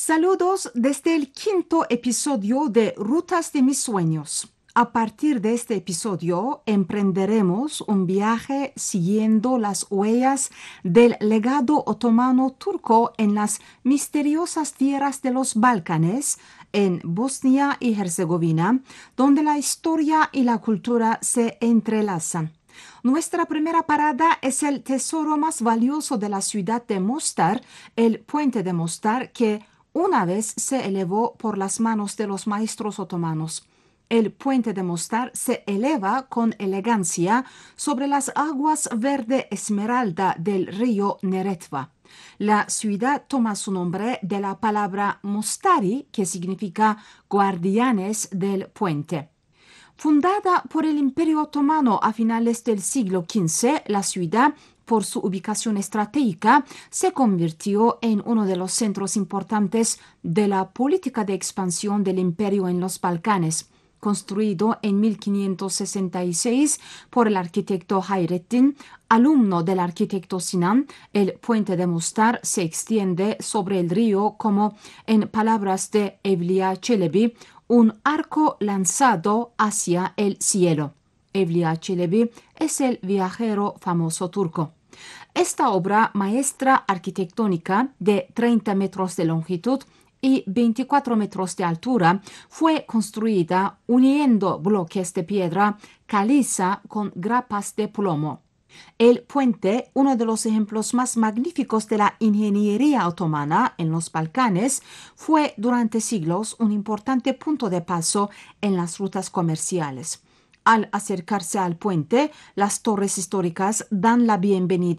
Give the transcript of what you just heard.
Saludos desde el quinto episodio de Rutas de mis sueños. A partir de este episodio emprenderemos un viaje siguiendo las huellas del legado otomano turco en las misteriosas tierras de los Balcanes, en Bosnia y Herzegovina, donde la historia y la cultura se entrelazan. Nuestra primera parada es el tesoro más valioso de la ciudad de Mostar, el puente de Mostar, que una vez se elevó por las manos de los maestros otomanos. El puente de Mostar se eleva con elegancia sobre las aguas verde esmeralda del río Neretva. La ciudad toma su nombre de la palabra Mostari, que significa guardianes del puente. Fundada por el Imperio Otomano a finales del siglo XV, la ciudad, por su ubicación estratégica, se convirtió en uno de los centros importantes de la política de expansión del imperio en los Balcanes. Construido en 1566 por el arquitecto Hayrettin, alumno del arquitecto Sinan, el puente de Mostar se extiende sobre el río como, en palabras de Evliya Çelebi, un arco lanzado hacia el cielo. Evliya Çelebi es el viajero famoso turco. Esta obra maestra arquitectónica de 30 metros de longitud y 24 metros de altura fue construida uniendo bloques de piedra caliza con grapas de plomo. El puente, uno de los ejemplos más magníficos de la ingeniería otomana en los Balcanes, fue durante siglos un importante punto de paso en las rutas comerciales. Al acercarse al puente, las torres históricas dan la bienvenida